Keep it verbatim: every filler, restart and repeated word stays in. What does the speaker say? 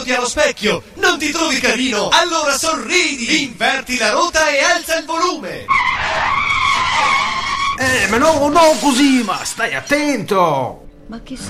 allo specchio, non ti trovi carino? Allora sorridi, inverti la ruota e alza il volume. Eh, ma no, no così, ma stai attento. Ma che